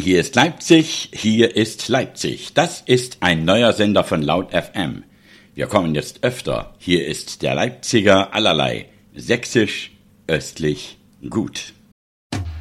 hier ist Leipzig, hier ist Leipzig. Das ist ein neuer Sender von Laut FM. Wir kommen jetzt öfter. Hier ist der Leipziger allerlei. Sächsisch, östlich, gut.